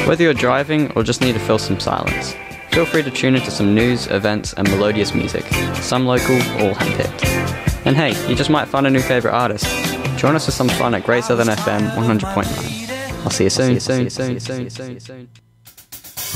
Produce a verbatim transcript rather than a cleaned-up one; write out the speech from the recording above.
Whether you're driving or just need to fill some silence, feel free to tune into some news, events, and melodious music, some local, all handpicked. And hey, you just might find a new favourite artist. Join us for some fun at Great Southern F M one hundred point nine. I'll see you soon. See you soon. See you soon. See you soon.